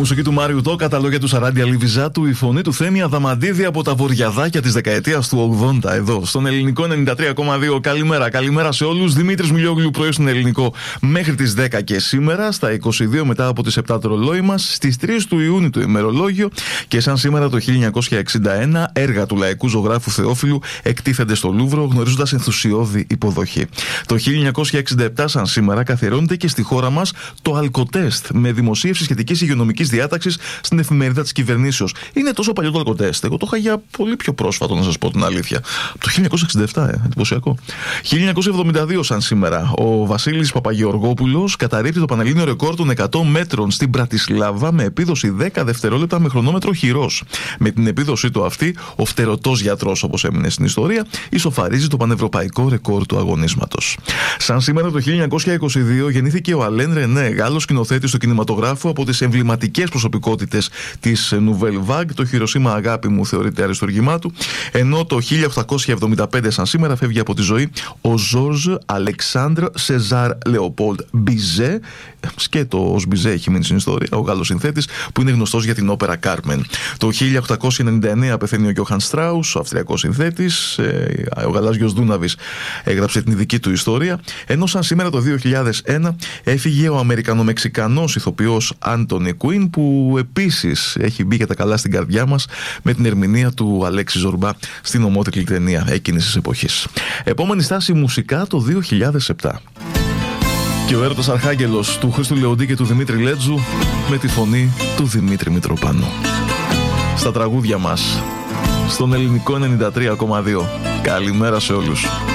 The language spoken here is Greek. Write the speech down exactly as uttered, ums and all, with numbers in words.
μουσική του Μάριου Τόκα, τα λόγια του Σαράντια Λιβιζάτου, η φωνή του Θέμη Αδαμαντίδη από τα βορειαδάκια της δεκαετίας του ογδόντα. Εδώ, στον Ελληνικό ενενήντα τρία κόμμα δύο. Καλημέρα, καλημέρα σε όλους. Δημήτρης Μιλιόγλου, πρωί στον Ελληνικό μέχρι τις δέκα και σήμερα, στα είκοσι δύο μετά από τις επτά το ρολόι μας, στις τρεις του Ιούνιου το ημερολόγιο και σαν σήμερα το χίλια εννιακόσια εξήντα ένα, έργα του λαϊκού ζωγράφου Θεόφιλου εκτίθενται στο Λούβρο, γνωρίζοντας ενθουσιώδη υποδοχή. Το χίλια εννιακόσια εξήντα επτά, σαν σήμερα, καθιερώνεται και στη χώρα μας το Αλκοτέστ, με δημοσίευση σχετικής υγειονομικής διάταξης στην εφημερίδα της κυβερνήσεως. Είναι τόσο παλιό το Αλκοτέστ. Εγώ το είχα για πολύ πιο πρόσφατο, να σας πω την αλήθεια. Από το χίλια εννιακόσια εξήντα επτά, ε, εντυπωσιακό. χίλια εννιακόσια εβδομήντα δύο, σαν σήμερα, ο Βασίλης Παπαγεωργόπουλος καταρρίπτει το πανελλήνιο ρεκόρ των εκατό μέτρων στην Πρατισλάβα με επίδοση δέκα δευτερόλεπτα με χρονόμετρο χειρός. Με την επίδοσή του αυτή, ο φτερωτός γιατρός, όπως έμεινε στην ιστορία, ισοφαρίζει το πανευρωπαϊκό ρεκόρ του αγωνίσματος. Σαν σήμερα το χίλια εννιακόσια είκοσι δύο γεννήθηκε ο Αλέν Ρενέ, Γάλλος σκηνοθέτης του κινηματογράφου, από τις εμβληματικές προσωπικότητες της Nouvelle Vague. Το Χιροσίμα αγάπη μου θεωρείται αριστούργημά του. Ενώ το χίλια οκτακόσια εβδομήντα πέντε, σαν σήμερα, φεύγει από τη ζωή ο Ζορζ Αλεξάνδρ Σεζάρ Λεοπόλτ Μπιζέ. Σκέτο ως Μπιζέ έχει μείνει στην ιστορία, ο Γάλλος συνθέτης που είναι γνωστός για την όπερα Κάρμεν. Το χίλια οκτακόσια ενενήντα εννέα πεθαίνει ο Γιώχαν Στράους, ο αυστριακός συνθέτης. Ο Γαλάζιος Δούναβης έγραψε την δική του ιστορία. Ενώ σαν σήμερα το δύο χιλιάδες ένα έφυγε ο Αμερικανο-Μεξικανός ηθοποιός Άντονι Κουίν, που επίσης έχει μπει για τα καλά στην καρδιά μας με την ερμηνεία του Αλέξη Ζορμπά στην ομότιτλη ταινία εκείνης της εποχής. Επόμενη στάση μουσικά το δύο χιλιάδες επτά. Και ο έρωτας Αρχάγγελος του Χρήστου Λεοντή και του Δημήτρη Λέτζου με τη φωνή του Δημήτρη Μητροπάνου. Στα τραγούδια μας, στον Ελληνικό ενενήντα τρία κόμμα δύο. Καλημέρα σε όλους.